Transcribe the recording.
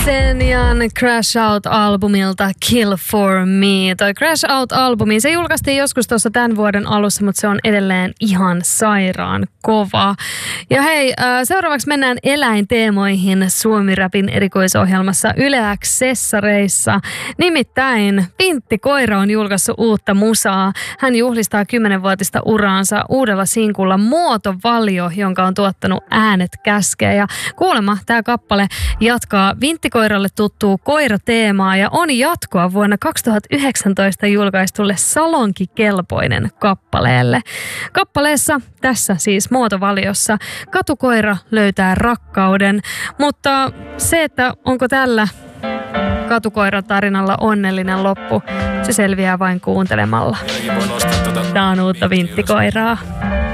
Senian Crash Out-albumilta Kill for Me. Toi Crash Out-albumi, se julkaistiin joskus tuossa tämän vuoden alussa, mutta se on edelleen ihan sairaan kova. Ja hei, seuraavaksi mennään eläinteemoihin Suomi-räpin erikoisohjelmassa Yle X-sessareissa. Nimittäin Vintti Koira on julkaissut uutta musaa. Hän juhlistaa 10-vuotista uraansa uudella sinkulla Muotovalio, jonka on tuottanut Äänet käskee. Ja kuulemma tämä kappale jatkaa Vintti Koiralle tuttuu koirateemaa ja on jatkoa vuonna 2019 julkaistulle Salonkikelpoinen kappaleelle. Kappaleessa, tässä siis Muotovaliossa, katukoira löytää rakkauden, mutta se, että onko tällä katukoiratarinalla onnellinen loppu, se selviää vain kuuntelemalla. Tää on uutta Vintti Koiraa.